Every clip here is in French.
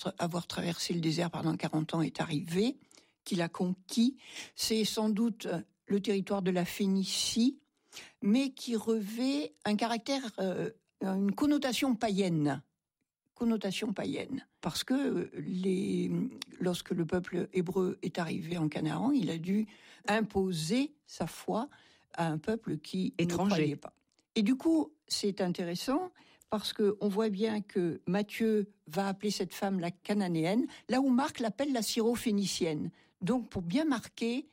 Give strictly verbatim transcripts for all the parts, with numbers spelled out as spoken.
avoir traversé le désert pendant quarante ans, est arrivé, qu'il a conquis. C'est sans doute le territoire de la Phénicie, mais qui revêt un caractère, euh, une connotation païenne. Connotation païenne. Parce que les, lorsque le peuple hébreu est arrivé en Canaan, il a dû imposer sa foi à un peuple qui étranger. Ne croyait pas. Et du coup, c'est intéressant parce que on voit bien que Matthieu va appeler cette femme la cananéenne, là où Marc l'appelle la syro-phénicienne. Donc, pour bien marquer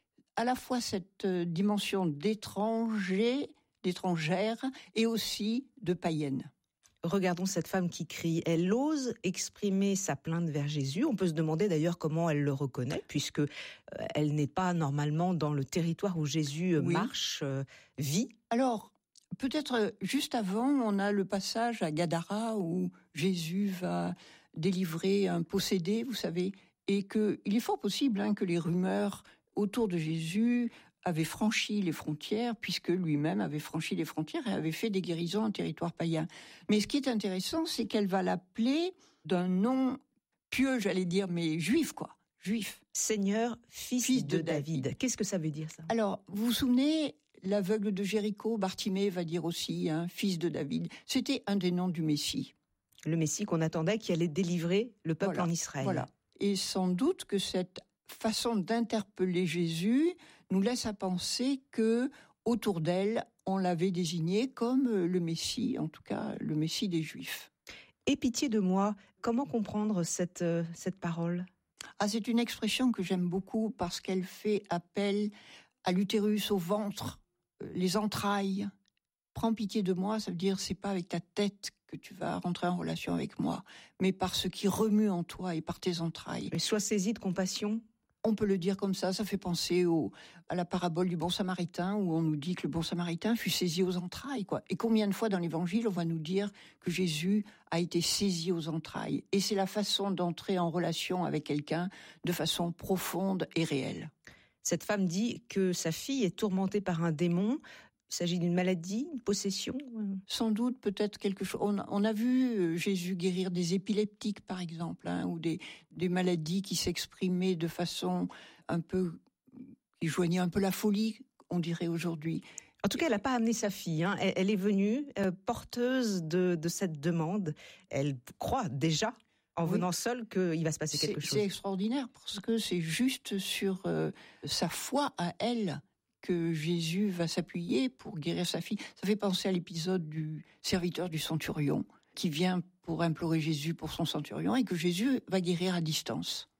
à la fois cette dimension d'étranger, d'étrangère, et aussi de païenne. Regardons cette femme qui crie. Elle ose exprimer sa plainte vers Jésus. On peut se demander d'ailleurs comment elle le reconnaît, puisque euh, elle n'est pas normalement dans le territoire où Jésus oui. marche, euh, vit. Alors, peut-être juste avant, on a le passage à Gadara où Jésus va délivrer un possédé, vous savez, et que il est fort possible hein, que les rumeurs autour de Jésus avait franchi les frontières, puisque lui-même avait franchi les frontières et avait fait des guérisons en territoire païen. Mais ce qui est intéressant, c'est qu'elle va l'appeler d'un nom pieux, j'allais dire, mais juif, quoi. Juif. Seigneur, fils, fils de, de David. David. Qu'est-ce que ça veut dire, ça ? Alors, vous vous souvenez, l'aveugle de Jéricho, Bartimée va dire aussi, hein, fils de David. C'était un des noms du Messie. Le Messie qu'on attendait, qui allait délivrer le peuple voilà, en Israël. Voilà. Et sans doute que cette façon d'interpeller Jésus nous laisse à penser que autour d'elle, on l'avait désigné comme le Messie, en tout cas le Messie des Juifs. Aie pitié de moi, comment comprendre cette, euh, cette parole ? Ah, c'est une expression que j'aime beaucoup parce qu'elle fait appel à l'utérus, au ventre, les entrailles. Prends pitié de moi, ça veut dire c'est pas avec ta tête que tu vas rentrer en relation avec moi, mais par ce qui remue en toi et par tes entrailles. Et sois saisi de compassion. On peut le dire comme ça, ça fait penser au, à la parabole du bon samaritain où on nous dit que le bon samaritain fut saisi aux entrailles, quoi. Et combien de fois dans l'évangile on va nous dire que Jésus a été saisi aux entrailles. Et c'est la façon d'entrer en relation avec quelqu'un de façon profonde et réelle. Cette femme dit que sa fille est tourmentée par un démon. Il s'agit d'une maladie, une possession ? Sans doute, peut-être quelque chose. On, on a vu Jésus guérir des épileptiques, par exemple, hein, ou des, des maladies qui s'exprimaient de façon un peu, qui joignaient un peu la folie, on dirait aujourd'hui. En tout cas, elle n'a pas amené sa fille. Hein. Elle, elle est venue euh, porteuse de, de cette demande. Elle croit déjà, en oui. venant seule, qu'il va se passer quelque c'est, chose. C'est extraordinaire, parce que c'est juste sur euh, sa foi à elle que Jésus va s'appuyer pour guérir sa fille. Ça fait penser à l'épisode du serviteur du centurion qui vient pour implorer Jésus pour son centurion et que Jésus va guérir à distance.